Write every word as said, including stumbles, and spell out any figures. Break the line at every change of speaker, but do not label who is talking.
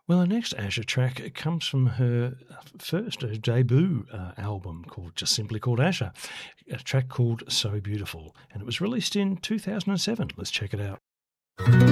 Well, our next Asha track comes from her first, her debut uh, album called just simply called Asha, a track called So Beautiful, and it was released in two thousand seven. Let's check it out.